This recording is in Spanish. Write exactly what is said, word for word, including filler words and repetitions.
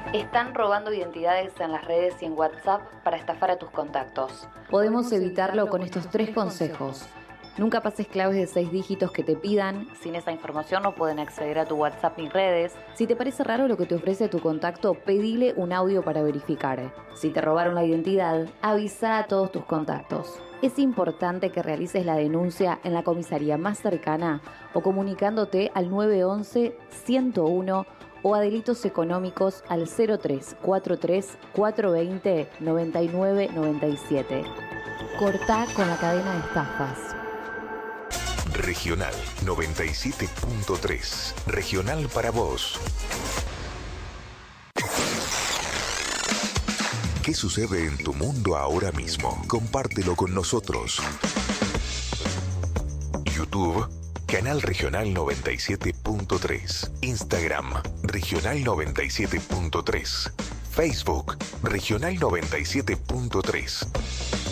Están robando identidades en las redes y en WhatsApp para estafar a tus contactos. Podemos evitarlo con estos tres consejos. Nunca pases claves de seis dígitos que te pidan. Sin esa información no pueden acceder a tu WhatsApp ni redes. Si te parece raro lo que te ofrece tu contacto, pedile un audio para verificar. Si te robaron la identidad, avisa a todos tus contactos. Es importante que realices la denuncia en la comisaría más cercana o comunicándote al nueve once, ciento uno o a delitos económicos al cero tres cuatro tres, cuatro dos cero, nueve nueve nueve siete. Cortá con la cadena de estafas. Regional noventa y siete punto tres. Regional para vos. ¿Qué sucede en tu mundo ahora mismo? Compártelo con nosotros. YouTube, Canal Regional noventa y siete punto tres. Instagram, Regional noventa y siete punto tres. Facebook, Regional noventa y siete punto tres.